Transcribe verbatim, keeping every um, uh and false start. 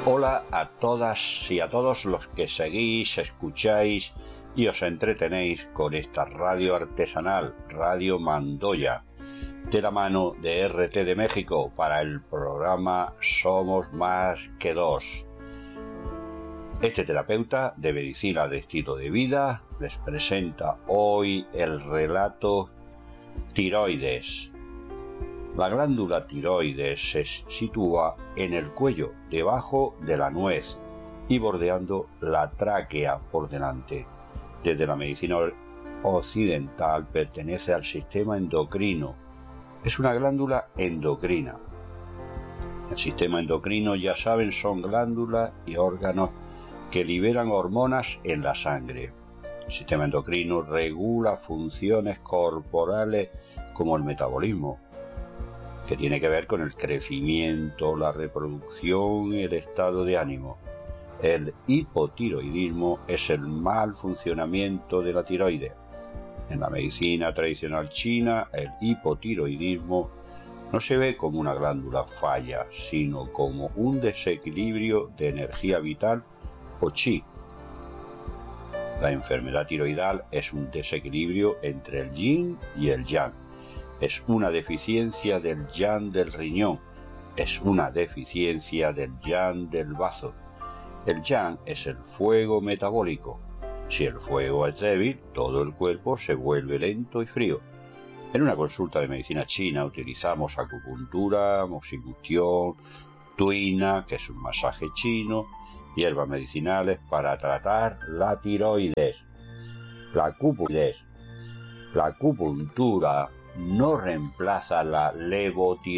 Hola a todas y a todos los que seguís, escucháis y os entretenéis con esta radio artesanal, Radio Mandoya, de la mano de R T de México para el programa Somos Más que Dos. Este terapeuta de medicina de estilo de vida les presenta hoy el relato Tiroides. La glándula tiroides se sitúa en el cuello, debajo de la nuez y bordeando la tráquea por delante. Desde la medicina occidental pertenece al sistema endocrino. Es una glándula endocrina. El sistema endocrino, ya saben, son glándulas y órganos que liberan hormonas en la sangre. El sistema endocrino regula funciones corporales como el metabolismo, que tiene que ver con el crecimiento, la reproducción y el estado de ánimo. El hipotiroidismo es el mal funcionamiento de la tiroides. En la medicina tradicional china, el hipotiroidismo no se ve como una glándula falla, sino como un desequilibrio de energía vital o chi. La enfermedad tiroidal es un desequilibrio entre el yin y el yang. Es una deficiencia del yang del riñón, es una deficiencia del yang del bazo. El yang es el fuego metabólico. Si el fuego es débil, todo el cuerpo se vuelve lento y frío. En una consulta de medicina china utilizamos acupuntura, moxibustión, tuina, que es un masaje chino, hierbas medicinales para tratar la tiroides. La acupuntura, la acupuntura no reemplaza la levotiroides.